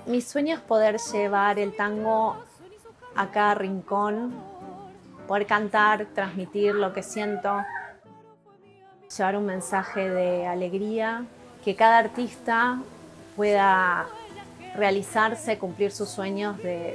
Mi sueño es poder llevar el tango a cada rincón, poder cantar, transmitir lo que siento, llevar un mensaje de alegría, que cada artista pueda realizarse, cumplir sus sueños